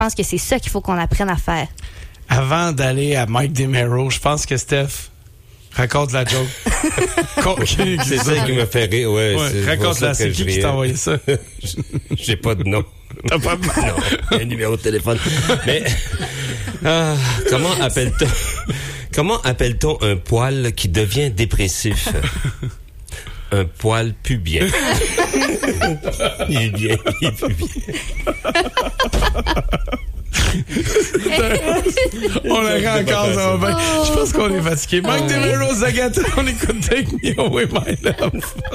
pense que c'est ça qu'il faut qu'on apprenne à faire. Avant d'aller à Mike DeMero, je pense que Steph raconte la joke. C'est ça qui me fait rire, ouais. Raconte-la, c'est qui t'a envoyé ça? J'ai pas de nom. T'as pas de nom? Non, un numéro de téléphone. Mais, comment appelle-t-on un poil qui devient dépressif? Un poil pubien. Il est pubien. On le rend encore, ça va bien. Je pense qu'on est fatigué. Mike DeMero, Zagata, on écoute Take Me Away, My Love.